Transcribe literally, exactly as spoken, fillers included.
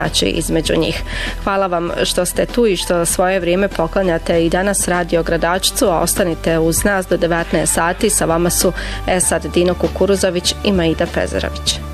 naći između njih. Hvala vam što ste tu i što svoje vrijeme poklanjate i danas Radio Gradačcu, a ostanite uz nas do devetnaest sati. Sa vama su Esad Dino Kukuruzović i Maida Pezerović.